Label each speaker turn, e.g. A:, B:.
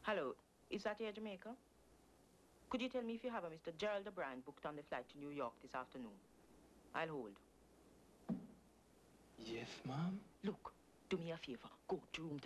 A: Hello, is that Air Jamaica? Could you tell me if you have a Mr. Gerald O'Brien booked on the flight to New York this afternoon? I'll hold.
B: Yes, ma'am.
A: Look, do me a favor. Go to room